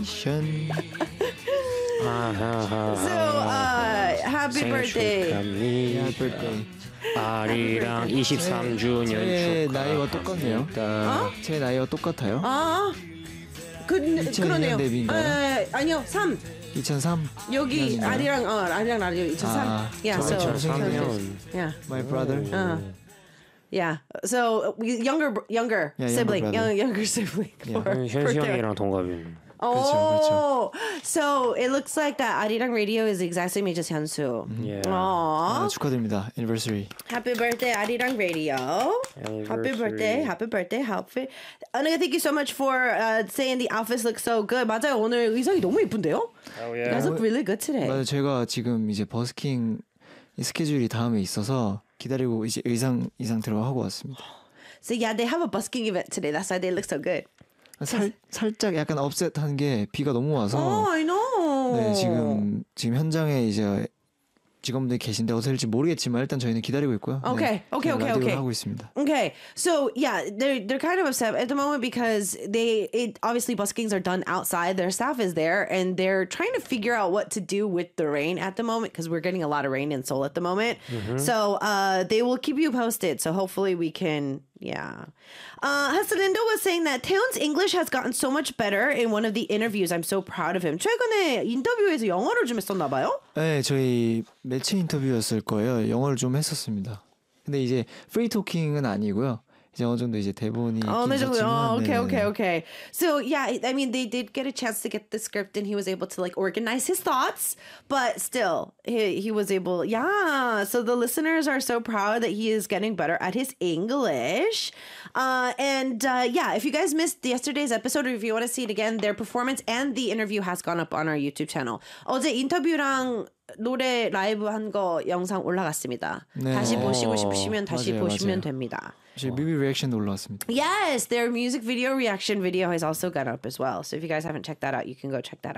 happy birthday. Happy birthday. 아리랑 23주년 제 나이와 똑같네요. 제 나이와 똑같아요. 그러네요. 데뷔인가요? 아니요, 3. 2003. 여기 아리랑 라디오 2003. Yeah, so 2003년. yeah. My brother. Yeah. So younger Yeah, sibling, younger sibling. Yeah. for 현시 birthday. 형이랑 동갑이에요. Oh, so it looks like that Arirang Radio is the exact same age as Hyunsu. Yeah. Aww. 축하드립니다. Anniversary. Happy birthday, Arirang Radio. Happy birthday. Anaga, thank you so much for saying the outfits look so good. 맞아요. 오늘 의상이 너무 예쁜데요? Oh, You yeah. guys look really good today. 맞아요. 제가 지금 이제 버스킹 스케줄이 다음에 있어서 기다리고 이제 의상 들어가고 왔습니다. So yeah, they have a busking event today. That's why they look so good. 살짝 약간 업셋한 게 비가 너무 와서 Oh, I know. 네, 지금 현장에 이제 직원분들이 계신데 어디서 할지 모르겠지만 일단 저희는 기다리고 있고요. Okay. 라디오를 하고 있습니다. Okay, so yeah, they're kind of upset at the moment because obviously buskings are done outside. Their staff is there and they're trying to figure out what to do with the rain at the moment because we're getting a lot of rain in Seoul at the moment. So they will keep you posted. So hopefully we can. Yeah. Haselindo was saying that Taeun's English has gotten so much better in one of the interviews. I'm so proud of him. 최근에 인터뷰에서 영어를 좀 했었나 봐요? 네, 저희 매체 인터뷰였을 거예요. 영어를 좀 했었습니다. 근데 이제 프리 토킹은 아니고요. 이제 어느 정도 이제 대본이 어느 정도. 있었지만, Okay. So yeah, I mean they did get a chance to get the script and he was able to like organize his thoughts, but still he was able. Yeah, so the listeners are so proud that he is getting better at his English. Yeah, if you guys missed yesterday's episode or if you want to see it again, their performance and the interview has gone up on our YouTube channel. 어제 인터뷰랑 노래 라이브 한 거 영상 올라갔습니다. 네. 다시 보시고 싶으시면 다시 맞아요, 보시면 맞아요. 됩니다. 제 뮤비 리액션도 올라왔습니다. Yes, their music video reaction video has also gone up as well. So if you guys haven't checked that out, you can go check that out.